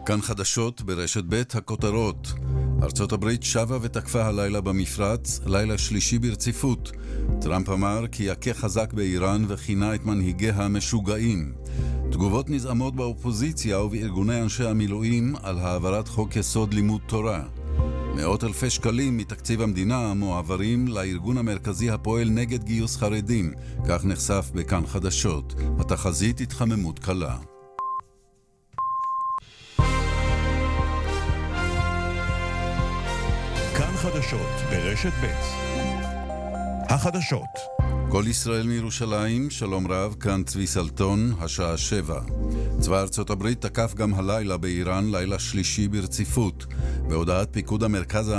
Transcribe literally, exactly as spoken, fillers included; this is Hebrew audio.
כאן חדשות ברשת ב' הכותרות. ארצות הברית שבה ותקפה הלילה במפרץ, לילה שלישי ברציפות. טראמפ אמר כי יכה חזק באיראן וכינה את מנהיגיה המשוגעים. תגובות נזעמות באופוזיציה ובארגוני אנשי המילואים על העברת חוק יסוד לימוד תורה. מאות אלפי שקלים מתקציב המדינה מועברים לארגון המרכזי הפועל נגד גיוס חרדים, כך נחשף בכאן חדשות. התחזית התחממות קלה. כאן חדשות ברשת ב' החדשות. כל ישראל מירושלים, שלום רב, כאן צבי סלטון, השעה שבע. צבא ארצות הברית תקף גם הלילה באיראן, לילה שלישי ברציפות. בהודעת פיקוד המרכז